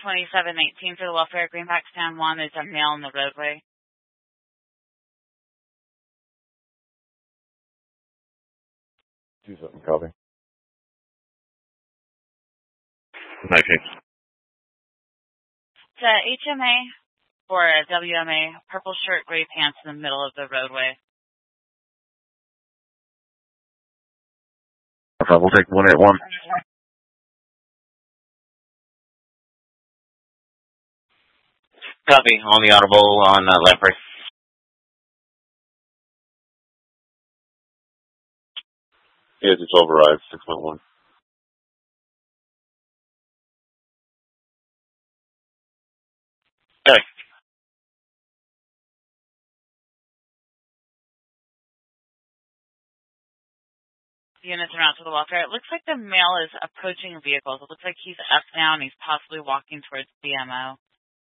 2718 for the welfare. Greenback stand 1 is a male in the roadway. 27, copy. 19. It's a HMA or a WMA, purple shirt, gray pants in the middle of the roadway. Okay, we'll take 181. Copy. On the audible on Lamprey. Yeah, just override 6.1. Okay. Units are out to the welfare. It looks like the male is approaching vehicles. It looks like he's up now and he's possibly walking towards BMO.